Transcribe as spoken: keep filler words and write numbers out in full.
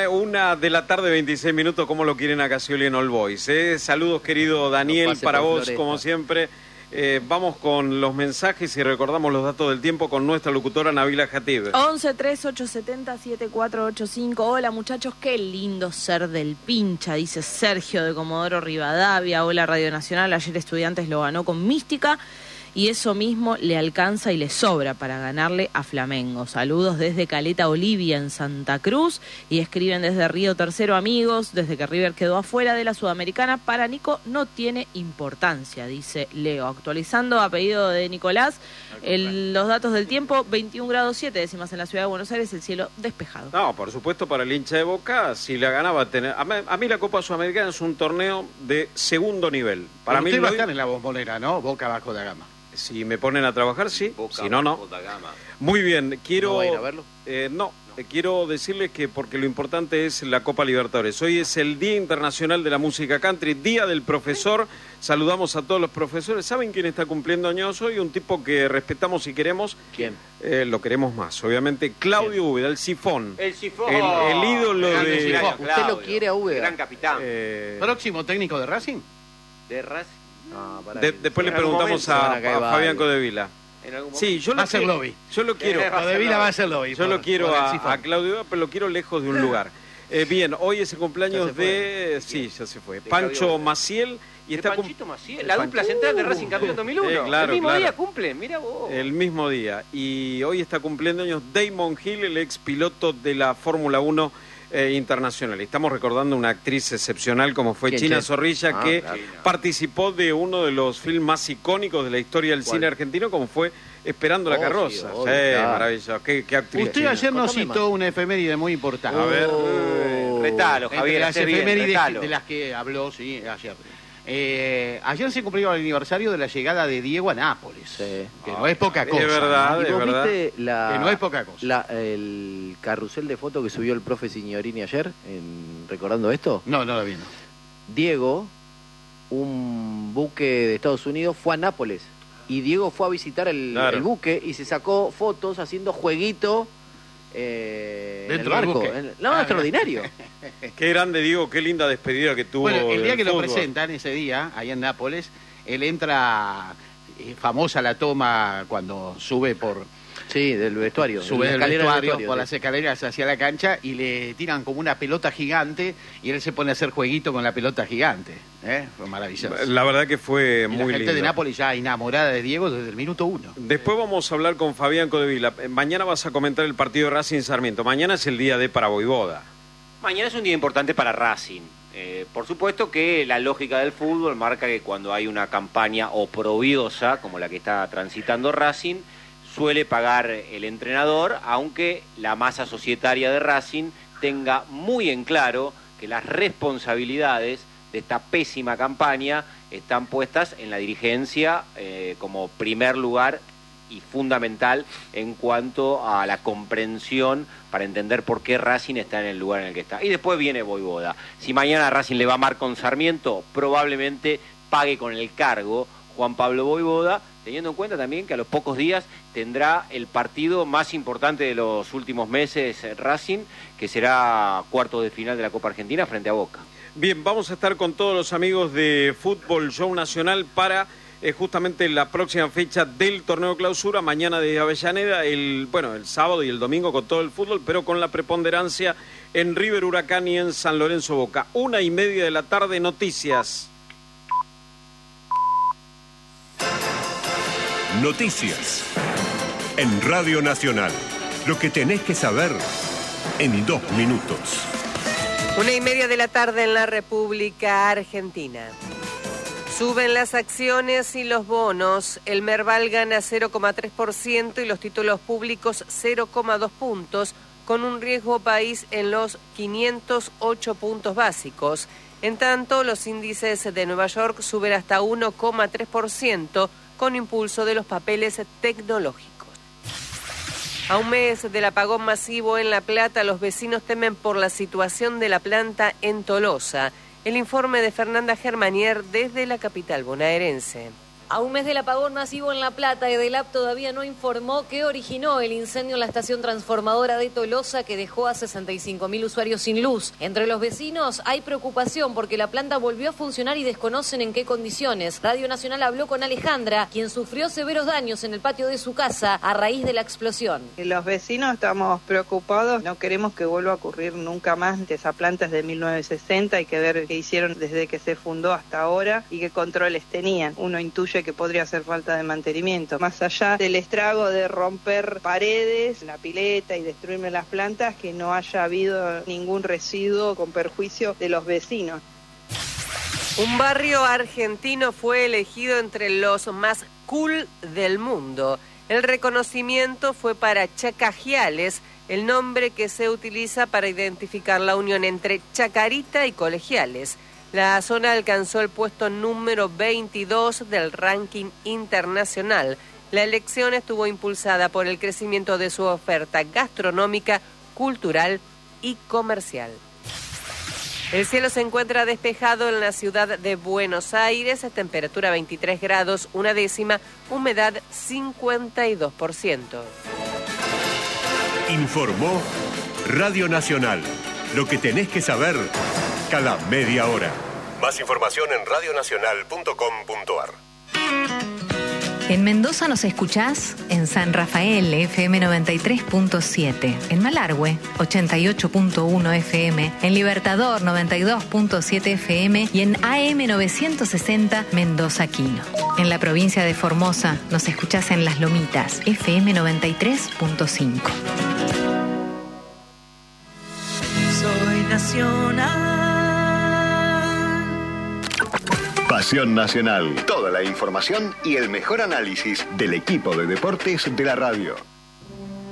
una de la tarde, veintiséis minutos, ¿cómo lo quieren acá Scioli en All Boys? ¿eh? Saludos, querido Daniel, no para vos, Floresta. Como siempre. Eh, vamos con los mensajes y recordamos los datos del tiempo con nuestra locutora Nabila Jatib. once, tres, ocho, setenta, siete, cuatro, ocho, cinco. Hola muchachos, qué lindo ser del Pincha, dice Sergio de Comodoro Rivadavia. Hola Radio Nacional, ayer Estudiantes lo ganó con mística y eso mismo le alcanza y le sobra para ganarle a Flamengo. Saludos desde Caleta Olivia en Santa Cruz y escriben desde Río Tercero, amigos, desde que River quedó afuera de la Sudamericana, para Nico no tiene importancia, dice Leo. Actualizando a pedido de Nicolás, el, los datos del tiempo, veintiún grados siete décimas en la ciudad de Buenos Aires, el cielo despejado. No, por supuesto, para el hincha de Boca, si la ganaba a tener... A mí, a mí la Copa Sudamericana es un torneo de segundo nivel. Para Pero mí usted va a lo... estar en la Bombonera, ¿no? Boca bajo de gama. Si me ponen a trabajar, sí. Boca, si no, no. Gama. Muy bien, quiero... ¿No va a ir a verlo? Eh, no, no. Eh, quiero decirles que porque lo importante es la Copa Libertadores. Hoy es el Día Internacional de la Música Country, Día del Profesor. Saludamos a todos los profesores. ¿Saben quién está cumpliendo años hoy? Un tipo que respetamos y queremos. ¿Quién? Eh, lo queremos más, obviamente. Claudio Úbeda, el sifón. El sifón. El, el ídolo Grande de... Sifón. Usted lo quiere a Úbeda. Gran capitán. Eh... ¿Próximo técnico de Racing? De Racing. No, para De, que... después le en algún preguntamos momento a, van a caer a Fabián varios. Codevila. En algún Sí, yo Va lo a ser quiero- lobby. Yo lo quiero. Eh, Codevila va a ser lobby. Yo por- lo quiero por el a, Sifón. a Claudio Úbeda, pero lo quiero lejos de un lugar. Eh, bien, hoy es el cumpleaños Ya se fue. de... Sí, ya se fue. De Pancho Claudio Úbeda. Maciel. Y Y está cum- Panchito Maciel, la dupla central de Racing campeón dos mil uno. Eh, claro, el mismo claro. día cumple, mira vos. El mismo día. Y hoy está cumpliendo años Damon Hill, el ex piloto de la Fórmula uno eh, internacional. Estamos recordando una actriz excepcional como fue ¿Quién, China che? Zorrilla, Ah, que claro. participó de uno de los filmes más icónicos de la historia del ¿Cuál? cine argentino, como fue Esperando la Oh, carroza. sí, Sí, obvio, claro. maravilloso. Qué, qué actriz. Usted China. ayer nos Contame citó más. una efeméride muy importante. A ver. Oh, retalo, Entre Javier, las hace bien, efemérides retalo. de las que habló, sí, ayer. Eh, ayer se cumplió el aniversario de la llegada de Diego a Nápoles. Sí. Que no es poca Es cosa. verdad. ¿no? ¿Y de vos verdad. viste la, Que no es poca cosa. la- el carrusel de fotos que subió el profe Signorini ayer, en, recordando esto? No, no lo vi. no. Diego, un buque de Estados Unidos, fue a Nápoles. Y Diego fue a visitar el, Claro. el buque y se sacó fotos haciendo jueguito eh, en el Dentro del barco. buque. En- no, Ah, extraordinario. Qué grande, Diego, qué linda despedida que tuvo. Bueno, el día del que lo fútbol. presentan, ese día, ahí en Nápoles, él entra, eh, famosa la toma cuando sube por Sí, del vestuario. sube la del escalera del vestuario, vestuario, por sí. las escaleras hacia la cancha y le tiran como una pelota gigante y él se pone a hacer jueguito con la pelota gigante. ¿eh? Fue maravilloso. La verdad que fue Y muy la gente lindo. de Nápoles ya enamorada de Diego desde el minuto uno. Después vamos a hablar con Fabián Codevila. Eh, Mañana vas a comentar el partido de Racing Sarmiento. Mañana es el día de para Voivoda. Mañana es un día importante para Racing. Eh, por supuesto que la lógica del fútbol marca que cuando hay una campaña oprobiosa, como la que está transitando Racing, suele pagar el entrenador, aunque la masa societaria de Racing tenga muy en claro que las responsabilidades de esta pésima campaña están puestas en la dirigencia eh, como primer lugar y fundamental en cuanto a la comprensión para entender por qué Racing está en el lugar en el que está. Y después viene Voivoda. Si mañana Racing le va mal con Sarmiento, probablemente pague con el cargo Juan Pablo Voivoda, teniendo en cuenta también que a los pocos días tendrá el partido más importante de los últimos meses Racing, que será cuartos de final de la Copa Argentina frente a Boca. Bien, vamos a estar con todos los amigos de Fútbol Show Nacional para eh, justamente la próxima fecha del torneo clausura, mañana de Avellaneda, el bueno, el sábado y el domingo con todo el fútbol, pero con la preponderancia en River Huracán y en San Lorenzo Boca. Una y media de la tarde, noticias. Noticias en Radio Nacional. Lo que tenés que saber en dos minutos. Una y media de la tarde en la República Argentina. Suben las acciones y los bonos. El Merval gana cero coma tres por ciento y los títulos públicos cero coma dos puntos, con un riesgo país en los quinientos ocho puntos básicos. En tanto, los índices de Nueva York suben hasta uno coma tres por ciento, con impulso de los papeles tecnológicos. A un mes del apagón masivo en La Plata, los vecinos temen por la situación de la planta en Tolosa. El informe de Fernanda Germanier desde la capital bonaerense. A un mes del apagón masivo en La Plata, Edelap todavía no informó qué originó el incendio en la estación transformadora de Tolosa que dejó a sesenta y cinco mil usuarios sin luz. Entre los vecinos hay preocupación porque la planta volvió a funcionar y desconocen en qué condiciones. Radio Nacional habló con Alejandra, quien sufrió severos daños en el patio de su casa a raíz de la explosión. Los vecinos estamos preocupados, no queremos que vuelva a ocurrir nunca más. Esa planta es de mil novecientos sesenta, hay que ver qué hicieron desde que se fundó hasta ahora y qué controles tenían. Uno intuye que podría hacer falta de mantenimiento. Más allá del estrago de romper paredes, la pileta y destruirme las plantas, que no haya habido ningún residuo con perjuicio de los vecinos. Un barrio argentino fue elegido entre los más cool del mundo. El reconocimiento fue para Chacajiales, el nombre que se utiliza para identificar la unión entre Chacarita y Colegiales. La zona alcanzó el puesto número veintidós del ranking internacional. La elección estuvo impulsada por el crecimiento de su oferta gastronómica, cultural y comercial. El cielo se encuentra despejado en la ciudad de Buenos Aires, temperatura veintitrés grados, una décima, humedad cincuenta y dos por ciento. Informó Radio Nacional. Lo que tenés que saber cada media hora. Más información en radionacional punto com punto ar. En Mendoza nos escuchás en San Rafael, F M noventa y tres punto siete. En Malargüe, ochenta y ocho punto uno F M. En Libertador, noventa y dos punto siete F M. Y en A M novecientos sesenta, Mendoza Quino. En la provincia de Formosa nos escuchás en Las Lomitas, F M noventa y tres punto cinco. Soy nacional. Pasión Nacional. Toda la información y el mejor análisis del equipo de deportes de la radio.